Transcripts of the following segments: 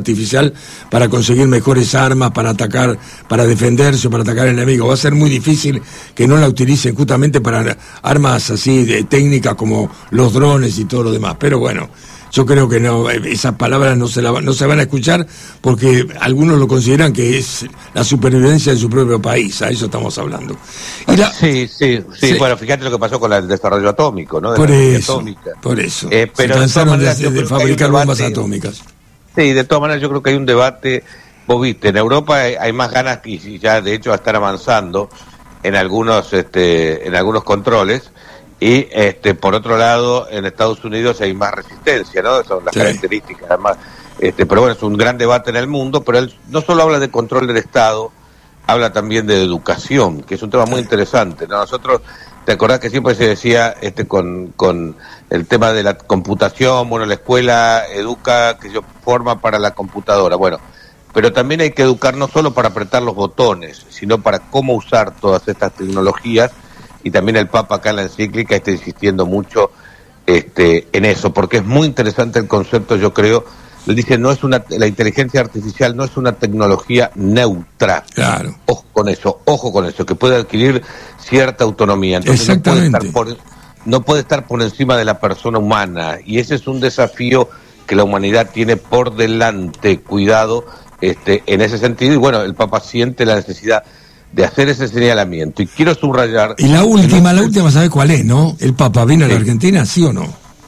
artificial para conseguir mejores armas, para atacar, para defenderse o para atacar al enemigo. Va a ser muy difícil que no la utilicen justamente para armas así de técnicas como los drones y todo lo demás. Pero bueno, yo creo que no, esas palabras no se van a escuchar porque algunos lo consideran que es la supervivencia de su propio país. A eso estamos hablando. Sí. Bueno, fíjate lo que pasó con el desarrollo atómico, ¿no? Por eso. Pero se cansaron de fabricar bombas atómicas. Sí, de todas maneras yo creo que hay un debate. Vos viste, en Europa hay más ganas y ya de hecho están avanzando en algunos controles. Y por otro lado, en Estados Unidos hay más resistencia, ¿no? Son las características, además. Pero bueno, es un gran debate en el mundo, pero él no solo habla de control del Estado, habla también de educación, que es un tema muy interesante, ¿no? Nosotros, ¿te acordás que siempre se decía con el tema de la computación? Bueno, la escuela educa, forma para la computadora, bueno, pero también hay que educar no solo para apretar los botones, sino para cómo usar todas estas tecnologías. Y también el Papa acá en la encíclica está insistiendo mucho en eso, porque es muy interesante el concepto, yo creo. Le dice, la inteligencia artificial no es una tecnología neutra. Claro. Ojo con eso, que puede adquirir cierta autonomía. Entonces no puede estar por encima de la persona humana, y ese es un desafío que la humanidad tiene por delante. Cuidado en ese sentido, y bueno, el Papa siente la necesidad de hacer ese señalamiento. Y quiero subrayar... Y la última, ¿sabes cuál es, no? ¿El Papa vino a la Argentina, sí o no?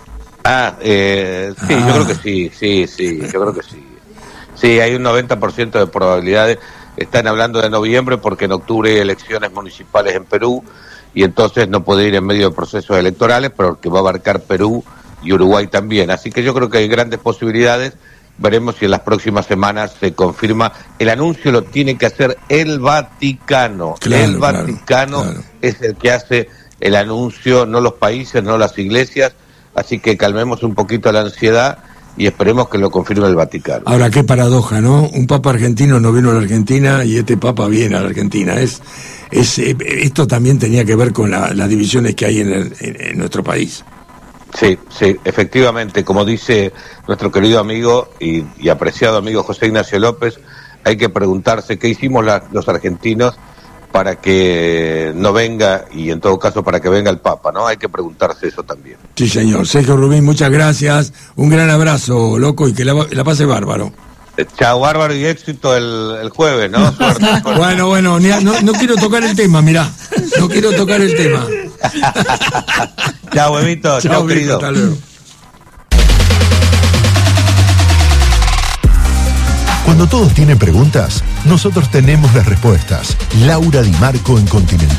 Yo creo que sí, yo creo que sí. Sí, hay un 90% de probabilidades. Están hablando de noviembre porque en octubre hay elecciones municipales en Perú y entonces no puede ir en medio de procesos electorales, pero que va a abarcar Perú y Uruguay también. Así que yo creo que hay grandes posibilidades. Veremos si en las próximas semanas se confirma. El anuncio lo tiene que hacer el Vaticano. El Vaticano es el que hace el anuncio, no los países, no las iglesias. Así que calmemos un poquito la ansiedad y esperemos que lo confirme el Vaticano. Ahora, qué paradoja, ¿no? Un papa argentino no vino a la Argentina y este papa viene a la Argentina. Esto también tenía que ver con las divisiones que hay en nuestro país. Sí, efectivamente, como dice nuestro querido amigo y apreciado amigo José Ignacio López, hay que preguntarse qué hicimos los argentinos para que no venga, y en todo caso para que venga el Papa, ¿no? Hay que preguntarse eso también. Sí, señor. Sergio Rubín, muchas gracias, un gran abrazo, loco, y que la pase bárbaro. Chao, bárbaro, y éxito el jueves, ¿no? Suerte. Bueno, no quiero tocar el tema, mirá. No quiero tocar el tema. Chao, huevito. Chao, querido. Hasta luego. Cuando todos tienen preguntas, nosotros tenemos las respuestas. Laura Di Marco en Continental.